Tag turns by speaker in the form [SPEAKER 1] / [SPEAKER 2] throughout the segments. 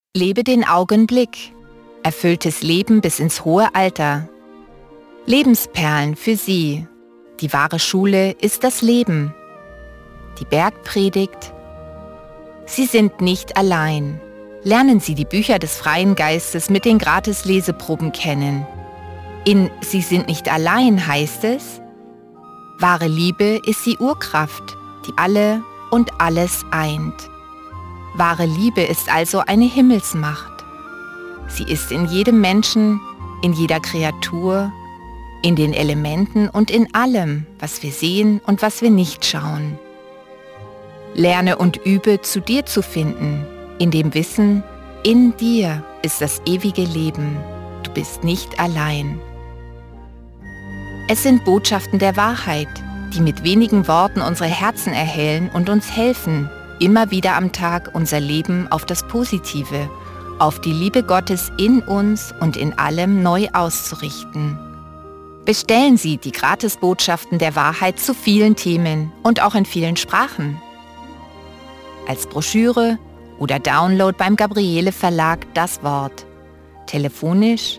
[SPEAKER 1] Lebe den Augenblick. Erfülltes Leben bis ins hohe Alter. Lebensperlen für Sie. Die wahre Schule ist das Leben. Die Bergpredigt. Sie sind nicht allein. Lernen Sie die Bücher des freien Geistes mit den Gratis-Leseproben kennen. In Sie sind nicht allein heißt es: Wahre Liebe ist die Urkraft, die alle und alles eint. Wahre Liebe ist also eine Himmelsmacht. Sie ist in jedem Menschen, in jeder Kreatur, in den Elementen und in allem, was wir sehen und was wir nicht schauen. Lerne und übe, zu dir zu finden, in dem Wissen, in dir ist das ewige Leben. Du bist nicht allein. Es sind Botschaften der Wahrheit, die mit wenigen Worten unsere Herzen erhellen und uns helfen, immer wieder am Tag unser Leben auf das Positive, auf die Liebe Gottes in uns und in allem neu auszurichten. Bestellen Sie die Gratisbotschaften der Wahrheit zu vielen Themen und auch in vielen Sprachen. Als Broschüre oder Download beim Gabriele Verlag Das Wort. Telefonisch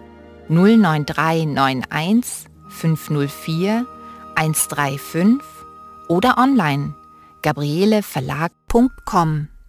[SPEAKER 1] 09391 504 135 oder online gabrieleverlag.com.